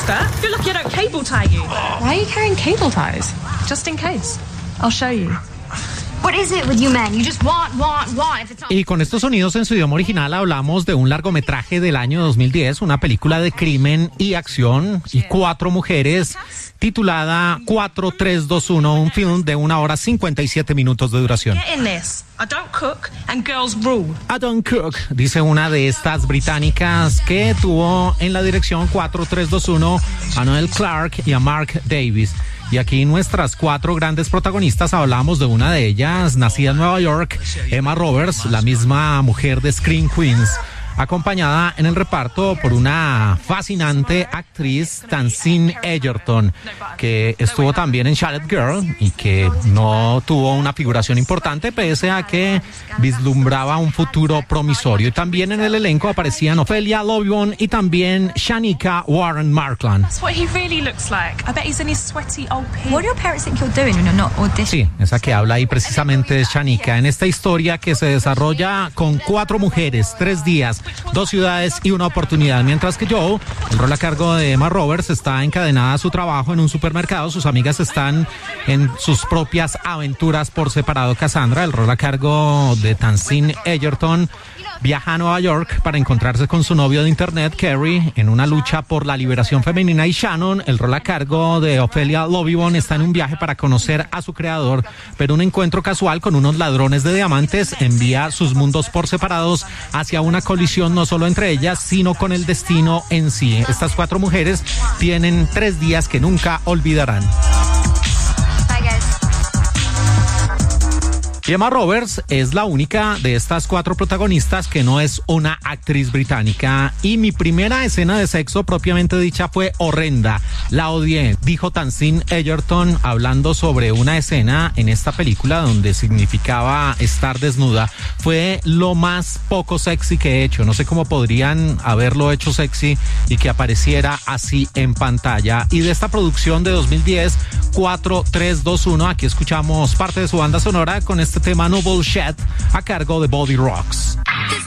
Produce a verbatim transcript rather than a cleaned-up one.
fair. You're lucky I don't cable tie you. Why are you carrying cable ties? Just in case. I'll show you. What is it with you men? You just want, want, want. If it's not... Y con estos sonidos en su idioma original hablamos de un largometraje del año dos mil diez, una película de crimen y acción y cuatro mujeres, titulada cuatro tres dos uno, un film de una hora cincuenta y siete minutos de duración. Get in this. I don't cook and girls rule. I don't cook, dice una de estas británicas que tuvo en la dirección cuatro tres dos uno a Noel Clarke y a Mark Davis. Y aquí nuestras cuatro grandes protagonistas, hablamos de una de ellas, nacida en Nueva York, Emma Roberts, la misma mujer de Scream Queens, acompañada en el reparto por una fascinante actriz, Tanzin Egerton, que estuvo también en Charlotte Girl y que no tuvo una figuración importante pese a que vislumbraba un futuro promisorio. Y también en el elenco aparecían Ophelia Lovibond y también Shanika Warren Markland. That's what he really looks like. I bet he's in his sweaty old pig. What do your parents think you're doing when you're not auditioning? Sí, esa que habla ahí precisamente es Shanika, en esta historia que se desarrolla con cuatro mujeres, tres días, dos ciudades y una oportunidad, mientras que Joe, el rol a cargo de Emma Roberts, está encadenada a su trabajo en un supermercado. Sus amigas están en sus propias aventuras por separado. Cassandra, el rol a cargo de Tanzin Egerton, viaja a Nueva York para encontrarse con su novio de internet, Kerry, en una lucha por la liberación femenina. Y Shannon, el rol a cargo de Ophelia Lovibond, está en un viaje para conocer a su creador, pero un encuentro casual con unos ladrones de diamantes envía sus mundos por separados hacia una colisión no solo entre ellas, sino con el destino en sí. Estas cuatro mujeres tienen tres días que nunca olvidarán. Y Emma Roberts es la única de estas cuatro protagonistas que no es una actriz británica. Y mi primera escena de sexo propiamente dicha fue horrenda. La odié, dijo Tanzin Egerton hablando sobre una escena en esta película donde significaba estar desnuda. Fue lo más poco sexy que he hecho. No sé cómo podrían haberlo hecho sexy y que apareciera así en pantalla. Y de esta producción de dos mil diez, cuatro tres dos uno, aquí escuchamos parte de su banda sonora con este tema No Bullshit a cargo de Body Rocks.